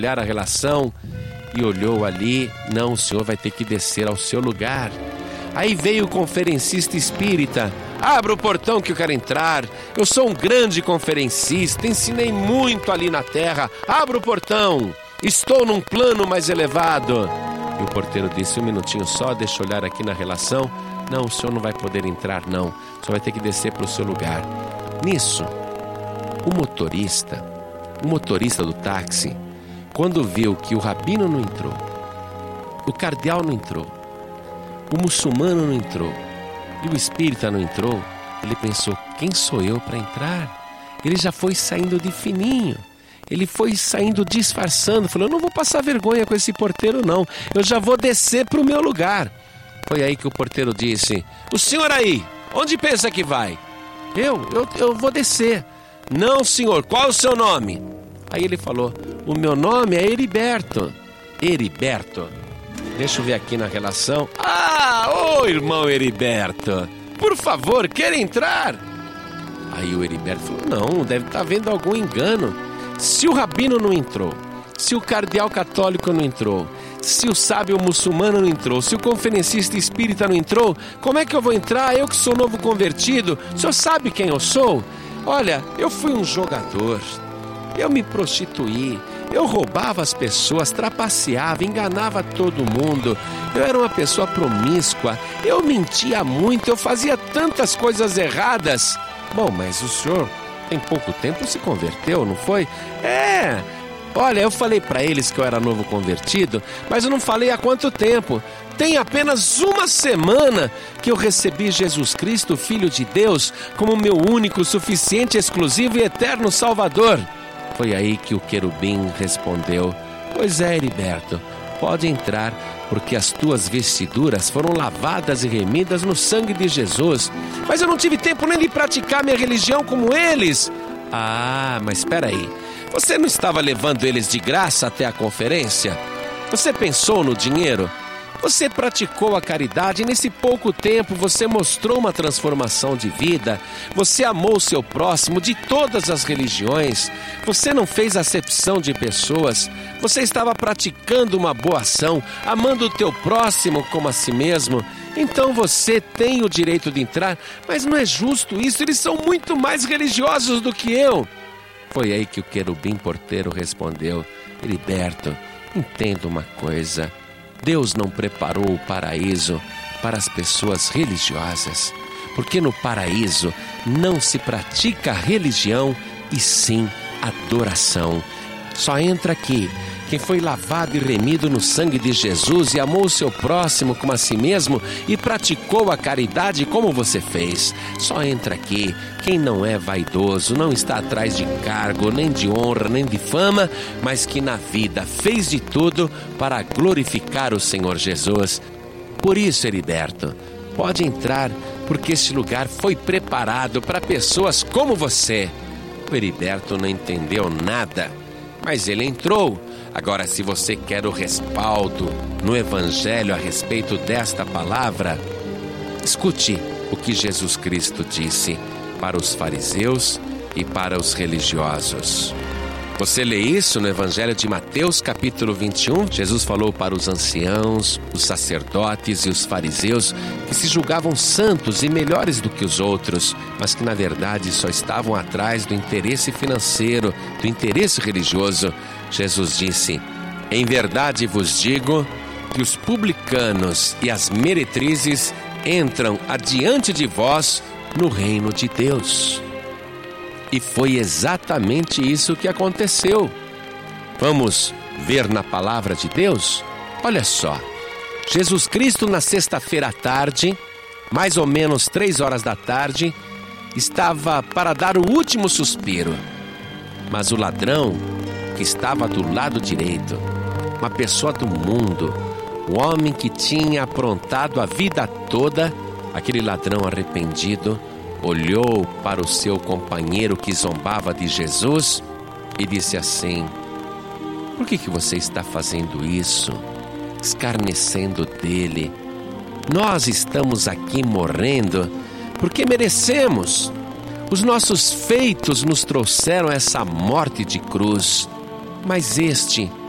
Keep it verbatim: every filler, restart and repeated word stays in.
olhar a relação e olhou ali, não, o senhor vai ter que descer ao seu lugar. Aí veio o conferencista espírita, abra o portão que eu quero entrar, eu sou um grande conferencista, ensinei muito ali na terra, abra o portão, estou num plano mais elevado. E o porteiro disse, um minutinho só, deixa eu olhar aqui na relação, não, o senhor não vai poder entrar não, o senhor vai ter que descer para o seu lugar. Nisso, o motorista, o motorista do táxi, quando viu que o rabino não entrou, o cardeal não entrou, o muçulmano não entrou e o espírita não entrou, ele pensou, quem sou eu para entrar? Ele já foi saindo de fininho, ele foi saindo disfarçando, falou, eu não vou passar vergonha com esse porteiro não, eu já vou descer para o meu lugar. Foi aí que o porteiro disse, o senhor aí, onde pensa que vai? Eu, eu, eu vou descer. Não, senhor, qual é o seu nome? Aí ele falou, o meu nome é Heriberto. Heriberto, deixa eu ver aqui na relação. Ah, ô irmão Heriberto, por favor, quer entrar? Aí o Heriberto falou, não, deve estar havendo algum engano. Se o rabino não entrou, se o cardeal católico não entrou, se o sábio muçulmano não entrou, se o conferencista espírita não entrou, como é que eu vou entrar? Eu que sou novo convertido, o senhor sabe quem eu sou? Olha, eu fui um jogador, eu me prostituí, eu roubava as pessoas, trapaceava, enganava todo mundo, eu era uma pessoa promíscua, eu mentia muito, eu fazia tantas coisas erradas. Bom, mas o senhor tem pouco tempo se converteu, não foi? É... Olha, eu falei para eles que eu era novo convertido, mas eu não falei há quanto tempo. Tem apenas uma semana que eu recebi Jesus Cristo, Filho de Deus, como meu único, suficiente, exclusivo e eterno Salvador. Foi aí que o querubim respondeu, pois é, Heriberto, pode entrar, porque as tuas vestiduras foram lavadas e remidas no sangue de Jesus. Mas eu não tive tempo nem de praticar minha religião como eles. Ah, mas espera aí. Você não estava levando eles de graça até a conferência? Você pensou no dinheiro? Você praticou a caridade e nesse pouco tempo você mostrou uma transformação de vida. Você amou o seu próximo de todas as religiões. Você não fez acepção de pessoas. Você estava praticando uma boa ação, amando o teu próximo como a si mesmo. Então você tem o direito de entrar, mas não é justo isso. Eles são muito mais religiosos do que eu. Foi aí que o querubim porteiro respondeu, Heriberto, entenda uma coisa, Deus não preparou o paraíso para as pessoas religiosas, porque no paraíso não se pratica religião e sim adoração. Só entra aqui quem foi lavado e remido no sangue de Jesus e amou o seu próximo como a si mesmo e praticou a caridade como você fez. Só entra aqui quem não é vaidoso, não está atrás de cargo, nem de honra, nem de fama, mas que na vida fez de tudo para glorificar o Senhor Jesus. Por isso, Heriberto, pode entrar, porque este lugar foi preparado para pessoas como você. O Heriberto não entendeu nada, mas ele entrou. Agora, se você quer o respaldo no Evangelho a respeito desta palavra, escute o que Jesus Cristo disse para os fariseus e para os religiosos. Você lê isso no Evangelho de Mateus, capítulo vinte e um. Jesus falou para os anciãos, os sacerdotes e os fariseus que se julgavam santos e melhores do que os outros, mas que na verdade só estavam atrás do interesse financeiro, do interesse religioso. Jesus disse, em verdade vos digo que os publicanos e as meretrizes entram adiante de vós no reino de Deus. E foi exatamente isso que aconteceu. Vamos ver na palavra de Deus? Olha só, Jesus Cristo na sexta-feira à tarde, mais ou menos três horas da tarde, estava para dar o último suspiro. Mas o ladrão que estava do lado direito, uma pessoa do mundo, o homem que tinha aprontado a vida toda, aquele ladrão arrependido, olhou para o seu companheiro que zombava de Jesus e disse assim, por que que você está fazendo isso? Escarnecendo dele. Nós estamos aqui morrendo porque merecemos. Os nossos feitos nos trouxeram essa morte de cruz, mas este